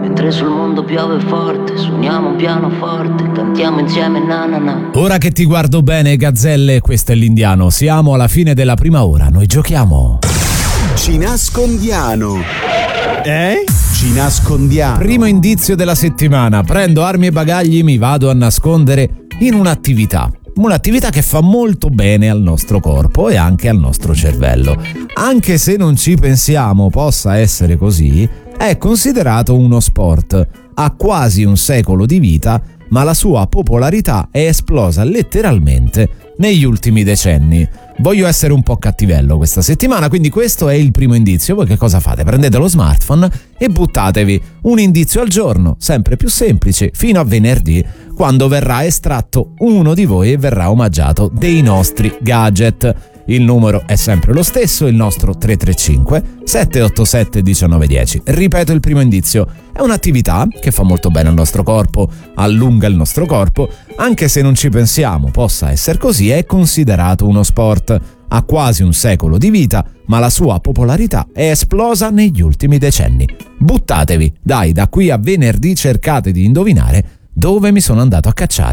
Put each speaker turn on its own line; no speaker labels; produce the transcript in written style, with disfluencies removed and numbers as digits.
Mentre sul mondo piove forte, suoniamo un pianoforte, cantiamo insieme na na na.
Ora che ti guardo bene, gazzelle, questo è l'Indiano. Siamo alla fine della prima ora, noi giochiamo.
Ci nascondiamo. Ci nascondiamo.
Primo indizio della settimana. Prendo armi e bagagli, mi vado a nascondere in un'attività. Un'attività che fa molto bene al nostro corpo e anche al nostro cervello. Anche se non ci pensiamo possa essere così, è considerato uno sport. Ha quasi un secolo di vita, ma la sua popolarità è esplosa letteralmente negli ultimi decenni. Voglio essere un po' cattivello questa settimana, quindi questo è il primo indizio. Voi che cosa fate? Prendete lo smartphone e buttatevi un indizio al giorno, sempre più semplice, fino a venerdì, quando verrà estratto uno di voi e verrà omaggiato dei nostri gadget. Il numero è sempre lo stesso, il nostro 335 787 1910. Ripeto il primo indizio: è un'attività che fa molto bene al nostro corpo, allunga il nostro corpo, anche se non ci pensiamo possa essere così, è considerato uno sport. Ha quasi un secolo di vita, ma la sua popolarità è esplosa negli ultimi decenni. Buttatevi, dai, da qui a venerdì cercate di indovinare dove mi sono andato a cacciare